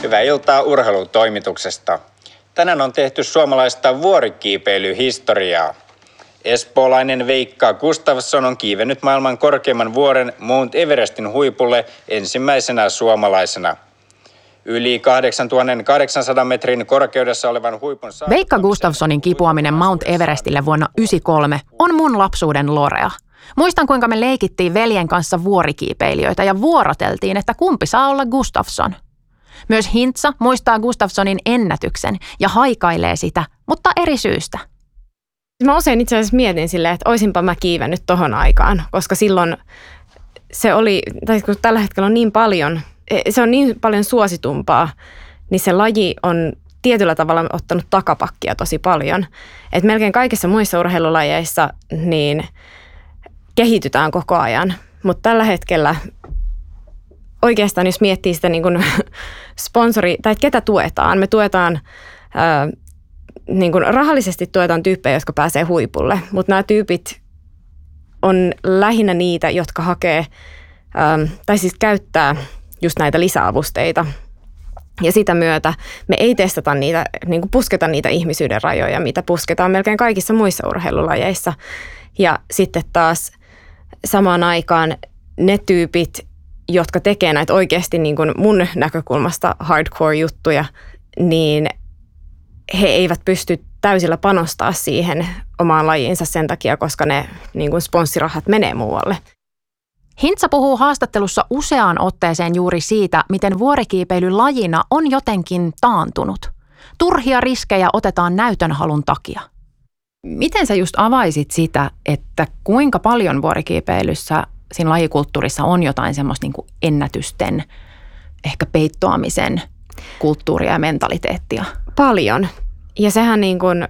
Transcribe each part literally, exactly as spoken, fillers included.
Hyvää iltaa urheilutoimituksesta. Tänään on tehty suomalaista vuorikiipeilyhistoriaa. Espoolainen Veikka Gustafsson on kiivennyt maailman korkeimman vuoren Mount Everestin huipulle ensimmäisenä suomalaisena. Yli kahdeksantuhattakahdeksansataa metrin korkeudessa olevan huipun... Veikka Gustafssonin kipuaminen Mount Everestille vuonna yhdeksänkymmentäkolme on mun lapsuuden lorea. Muistan, kuinka me leikittiin veljen kanssa vuorikiipeilijöitä ja vuoroteltiin, että kumpi saa olla Gustafsson. Myös Hintsa muistaa Gustafssonin ennätyksen ja haikailee sitä, mutta eri syystä. Mä usein itse asiassa mietin silleen, että oisinpa mä kiivennyt tohon aikaan, koska silloin se oli, tai kun tällä hetkellä on niin paljon, se on niin paljon suositumpaa, niin se laji on tietyllä tavalla ottanut takapakkia tosi paljon. Että melkein kaikissa muissa urheilulajeissa niin kehitytään koko ajan, mutta tällä hetkellä oikeastaan jos miettii sitä niin kuin sponsori, tai ketä tuetaan, me tuetaan, ää, niin kuin rahallisesti tuetaan tyyppejä, jotka pääsee huipulle, mutta nämä tyypit on lähinnä niitä, jotka hakee, ää, tai siis käyttää just näitä lisäavusteita. Ja sitä myötä me ei testata niitä, niin kuin pusketa niitä ihmisyyden rajoja, mitä pusketaan melkein kaikissa muissa urheilulajeissa. Ja sitten taas samaan aikaan ne tyypit, jotka tekee näitä oikeasti niin kuin mun näkökulmasta hardcore-juttuja, niin he eivät pysty täysillä panostaa siihen omaan lajiinsa sen takia, koska ne niin kuin sponssirahat menee muualle. Hintsa puhuu haastattelussa useaan otteeseen juuri siitä, miten vuorikiipeily lajina on jotenkin taantunut. Turhia riskejä otetaan näytönhalun takia. Miten sä just avaisit sitä, että kuinka paljon vuorikiipeilyssä siinä lajikulttuurissa on jotain semmoista niin kuin ennätysten, ehkä peittoamisen kulttuuria ja mentaliteettia? Paljon. Ja sehän niin kuin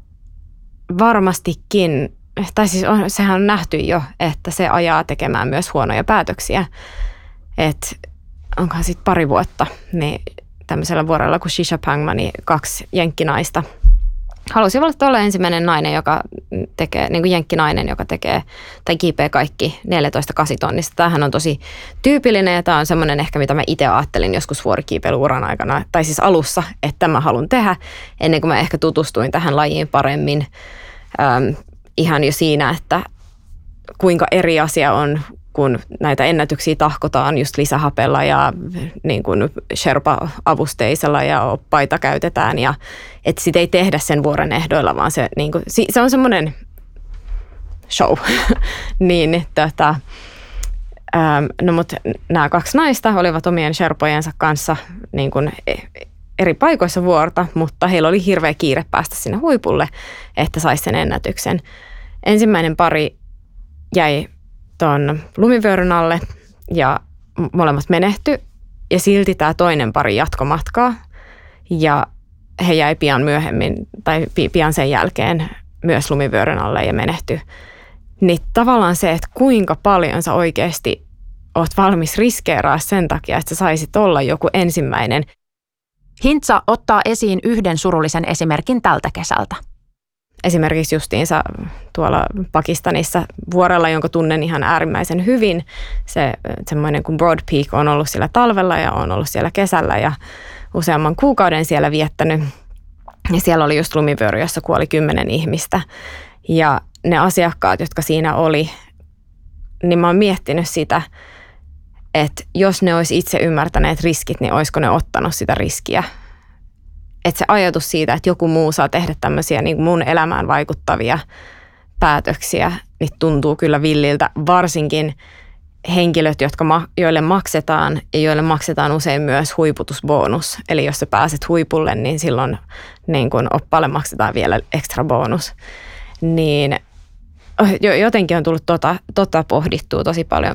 varmastikin, tai siis on, sehän on nähty jo, että se ajaa tekemään myös huonoja päätöksiä. Että onkohan sitten pari vuotta, niin tämmöisellä vuorella kuin Shisha Pangma, niin kaksi jenkkinaista halusi olla ensimmäinen nainen, joka tekee, niin kuin jenkkinainen, joka tekee tai kiipeää kaikki neljätoista kasitonnista. Tämähän on tosi tyypillinen ja tämä on semmoinen ehkä, mitä mä itse ajattelin joskus vuorikiipeilyuran aikana, tai siis alussa, että mä haluan tehdä, ennen kuin mä ehkä tutustuin tähän lajiin paremmin. Ähm, ihan jo siinä, että kuinka eri asia on, kun näitä ennätyksiä tahkotaan just lisähapella ja niin kuin Sherpa-avusteisella ja oppaita käytetään. Ja että sitä ei tehdä sen vuoren ehdoilla, vaan se, niin kuin, se on semmoinen show. niin, tota, ähm, no mutta nämä kaksi naista olivat omien Sherpojensa kanssa niin kuin eri paikoissa vuorta, mutta heillä oli hirveä kiire päästä sinne huipulle, että saisi sen ennätyksen. Ensimmäinen pari jäi tuon lumivyöryn alle ja molemmat menehtyi ja silti tämä toinen pari jatkoi matkaa ja he jäi pian myöhemmin tai pian sen jälkeen myös lumivyöryn alle ja menehtyi. Niin tavallaan se, että kuinka paljon sä oikeasti oot valmis riskeeraa sen takia, että sä saisit olla joku ensimmäinen. Hintsa ottaa esiin yhden surullisen esimerkin tältä kesältä. Esimerkiksi justiinsa tuolla Pakistanissa vuorella, jonka tunnen ihan äärimmäisen hyvin. Se semmoinen kuin Broad Peak on ollut siellä talvella ja on ollut siellä kesällä ja useamman kuukauden siellä viettänyt. Ja siellä oli just lumivyöry, jossa kuoli kymmenen ihmistä. Ja ne asiakkaat, jotka siinä oli, niin mä oon miettinyt sitä, että jos ne olisi itse ymmärtäneet riskit, niin olisiko ne ottanut sitä riskiä. Että se ajatus siitä, että joku muu saa tehdä tämmöisiä niin kuin mun elämään vaikuttavia päätöksiä, niin tuntuu kyllä villiltä. Varsinkin henkilöt, jotka, joille maksetaan ja joille maksetaan usein myös huiputusbonus. Eli jos sä pääset huipulle, niin silloin niin kuin oppaalle maksetaan vielä ekstra bonus. Niin jotenkin on tullut tota, tota pohdittua tosi paljon.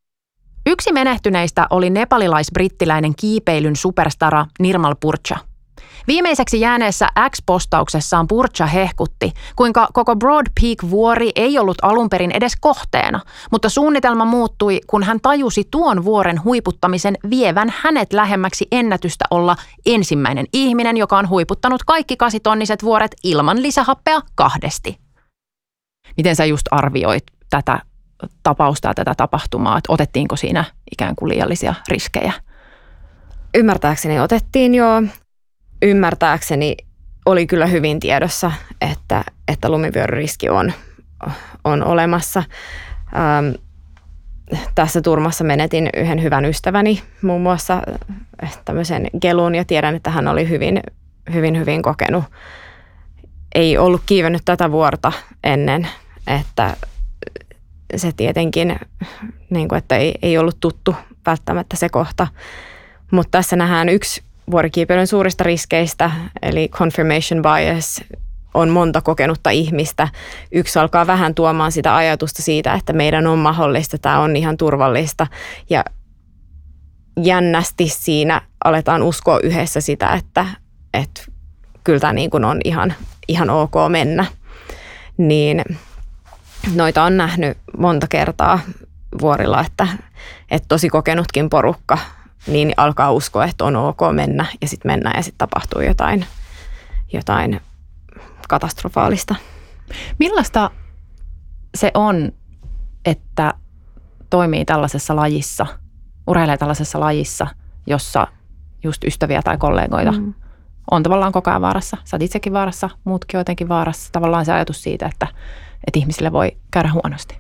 Yksi menehtyneistä oli nepalilais-brittiläinen kiipeilyn superstara Nirmal Purcha. Viimeiseksi jääneessä X-postauksessaan Purcha hehkutti, kuinka koko Broad Peak-vuori ei ollut alun perin edes kohteena, mutta suunnitelma muuttui, kun hän tajusi tuon vuoren huiputtamisen vievän hänet lähemmäksi ennätystä olla ensimmäinen ihminen, joka on huiputtanut kaikki kasitonniset vuoret ilman lisähappea kahdesti. Miten sä just arvioit tätä tapausta ja tätä tapahtumaa, että otettiinko siinä ikään kuin liiallisia riskejä? Ymmärtääkseni otettiin jo. Ymmärtääkseni oli kyllä hyvin tiedossa, että, että lumivyöryriski on, on olemassa. Ähm, tässä turmassa menetin yhden hyvän ystäväni, muun muassa tämmöisen gelun, ja tiedän, että hän oli hyvin, hyvin, hyvin kokenut. Ei ollut kiivennyt tätä vuorta ennen, että se tietenkin, niin kuin, että ei, ei ollut tuttu välttämättä se kohta. Mutta tässä nähdään yksi vuorikiipeilyn suurista riskeistä, eli confirmation bias. On monta kokenutta ihmistä. Yksi alkaa vähän tuomaan sitä ajatusta siitä, että meidän on mahdollista, tämä on ihan turvallista. Ja jännästi siinä aletaan uskoa yhdessä sitä, että, että kyllä tämä niin kuin on ihan, ihan ok mennä. Niin noita on nähnyt monta kertaa vuorilla, että, että tosi kokenutkin porukka niin alkaa uskoa, että on ok mennä ja sitten mennään ja sitten tapahtuu jotain, jotain katastrofaalista. Millaista se on, että toimii tällaisessa lajissa, urheilee tällaisessa lajissa, jossa just ystäviä tai kollegoita mm. on tavallaan koko ajan vaarassa? Sä oot itsekin vaarassa, muutkin jotenkin vaarassa. Tavallaan se ajatus siitä, että, että ihmisille voi käydä huonosti.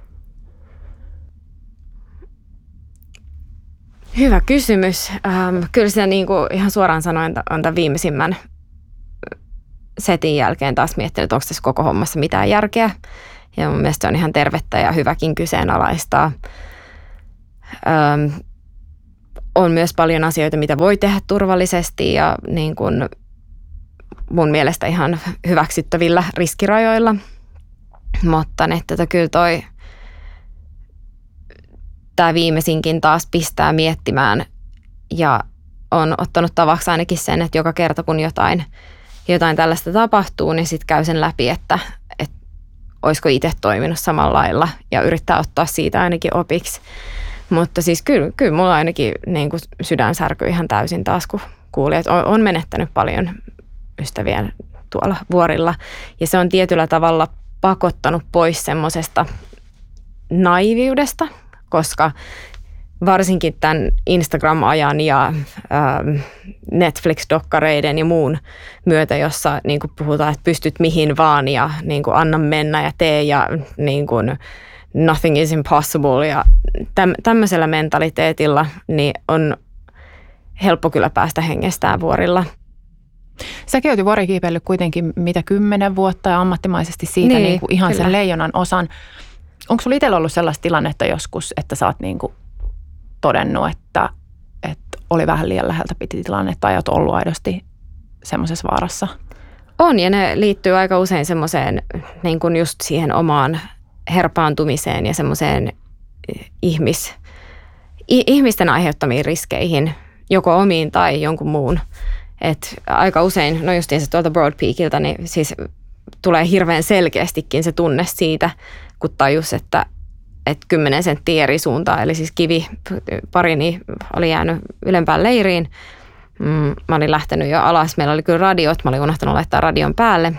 Hyvä kysymys. Ähm, kyllä se niin kuin ihan suoraan sanoen on tämän viimeisimmän setin jälkeen taas miettinyt, että onko tässä koko hommassa mitään järkeä. Ja mun mielestä on ihan tervettä ja hyväkin kyseenalaistaa. Ähm, on myös paljon asioita, mitä voi tehdä turvallisesti ja niin kuin mun mielestä ihan hyväksyttävillä riskirajoilla. Mutta että kyllä toi tämä viimeisinkin taas pistää miettimään ja on ottanut tavaksi ainakin sen, että joka kerta kun jotain, jotain tällaista tapahtuu, niin sitten käy sen läpi, että, että olisiko itse toiminut samalla lailla ja yrittää ottaa siitä ainakin opiksi. Mutta siis kyllä, kyllä mulla ainakin niin kuin sydän särkyi ihan täysin taas, kun kuuli, että on, on menettänyt paljon ystäviä tuolla vuorilla. Ja se on tietyllä tavalla pakottanut pois semmoisesta naiviudesta, koska varsinkin tämän Instagram-ajan ja ähm, Netflix-dokkareiden ja muun myötä, jossa niin kuin puhutaan, että pystyt mihin vaan ja niin kuin anna mennä ja tee ja niin kuin nothing is impossible ja täm, tämmöisellä mentaliteetilla niin on helppo kyllä päästä hengestään vuorilla. Säkin oot jo vuorikiipeillyt kuitenkin mitä kymmenen vuotta ja ammattimaisesti siitä niin, niin kuin ihan kyllä. Sen leijonan osan. Onko sulla itsellä ollut sellaista tilannetta joskus, että sä oot niin kuin todennut, että, että oli vähän liian läheltä piti tilanne tai oot ollut aidosti semmoisessa vaarassa? On ja ne liittyy aika usein semmoiseen niin kuin just siihen omaan herpaantumiseen ja semmoiseen ihmis, ihmisten aiheuttamiin riskeihin, joko omiin tai jonkun muun. Et aika usein, no justiinsa tuolta Broad Peakiltä, niin siis tulee hirveän selkeästikin se tunne siitä, kun tajus, että, että kymmenen senttiä eri suuntaan, eli siis kivi parini oli jäänyt ylempään leiriin. Mä olin lähtenyt jo alas, meillä oli kyllä radiot, mä olin unohtanut laittaa radion päälle.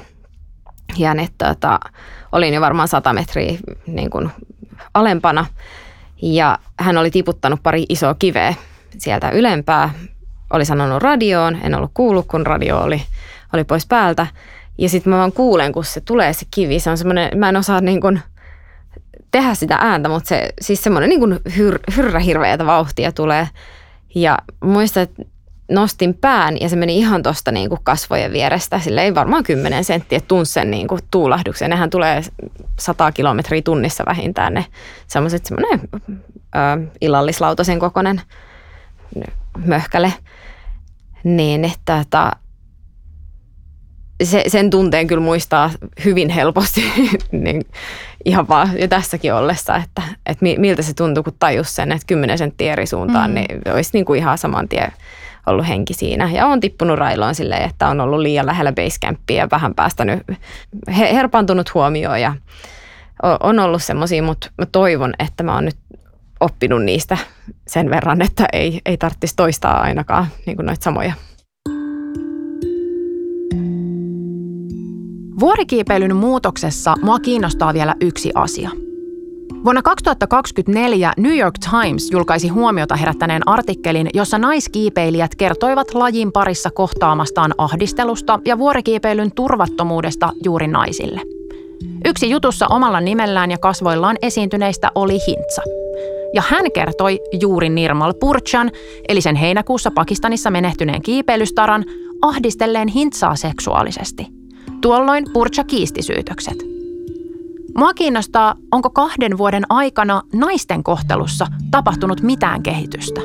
Ja ne, tota, olin jo varmaan sata metriä niin kuin alempana ja hän oli tiputtanut pari isoa kiveä sieltä ylempää. Oli sanonut radioon, en ollut kuullut, kun radio oli, oli pois päältä. Ja sitten mä vaan kuulen, kun se tulee se kivi. Se on semmoinen, mä en osaa niin kuin tehdä sitä ääntä, mutta se siis semmoinen niin kuin hyr, hyrrä hirveätä vauhtia tulee. Ja muistan, että nostin pään ja se meni ihan tuosta niin kuin kasvojen vierestä. Sille ei varmaan kymmenen senttiä, että tunsi sen niin kuin tuulahduksen. Nehän tulee sata kilometriä tunnissa vähintään ne semmoiset semmoinen illallislautasen kokoinen möhkäle. Niin, että, että se, sen tunteen kyllä muistaa hyvin helposti niin ihan vaan jo tässäkin ollessa, että, että miltä se tuntui, kun tajus sen, että kymmenen senttiä eri suuntaan, mm. niin olisi niin kuin ihan saman tien ollut henki siinä. Ja on tippunut railoon silleen, että on ollut liian lähellä basecampia ja vähän päästänyt, herpaantunut huomioon ja on ollut semmoisia, mutta mä toivon, että mä oon nyt oppinut niistä sen verran, että ei, ei tarvitsisi toistaa ainakaan niin kuin noita samoja. Vuorikiipeilyn muutoksessa mua kiinnostaa vielä yksi asia. Vuonna kaksituhattakaksikymmentäneljä New York Times julkaisi huomiota herättäneen artikkelin, jossa naiskiipeilijät kertoivat lajin parissa kohtaamastaan ahdistelusta ja vuorikiipeilyn turvattomuudesta juuri naisille. Yksi jutussa omalla nimellään ja kasvoillaan esiintyneistä oli Hintsa. Ja hän kertoi juuri Nirmal Purchan, eli sen heinäkuussa Pakistanissa menehtyneen kiipeilystaran, ahdistelleen Hintsaa seksuaalisesti. Tuolloin Purcha kiisti syytökset. Mua kiinnostaa, onko kahden vuoden aikana naisten kohtelussa tapahtunut mitään kehitystä?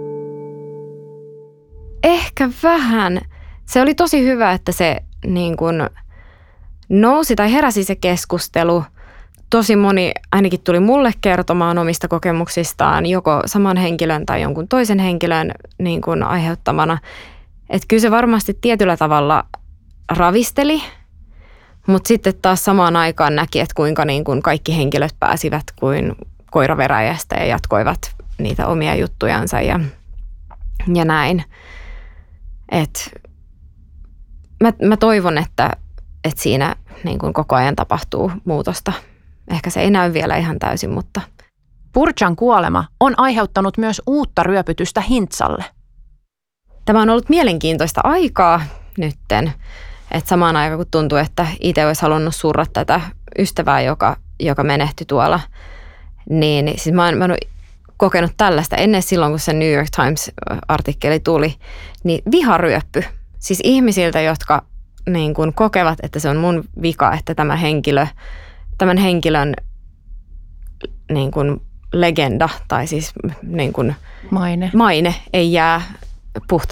Ehkä vähän. Se oli tosi hyvä, että se niin kuin nousi tai heräsi se keskustelu. Tosi moni ainakin tuli mulle kertomaan omista kokemuksistaan, joko saman henkilön tai jonkun toisen henkilön niin kuin aiheuttamana. Että kyllä se varmasti tietyllä tavalla ravisteli, mutta sitten taas samaan aikaan näki, että kuinka niin kuin kaikki henkilöt pääsivät kuin koiraveräjästä ja jatkoivat niitä omia juttujansa ja, ja näin. Et mä, mä toivon, että, että siinä niin kuin koko ajan tapahtuu muutosta. Ehkä se ei näy vielä ihan täysin, mutta... Purchan kuolema on aiheuttanut myös uutta ryöpytystä Hintsalle. Tämä on ollut mielenkiintoista aikaa nytten. Että samaan aikaan kun tuntuu, että itse olisi halunnut surra tätä ystävää, joka, joka menehtyi tuolla, niin siis mä oon, mä oon kokenut tällaista ennen silloin, kun se New York Times-artikkeli tuli, niin viharyöppy. Siis ihmisiltä, jotka niin kun kokevat, että se on mun vika, että tämä henkilö, tämän henkilön niin kun legenda tai siis niin kun maine. maine ei jää puhtaasti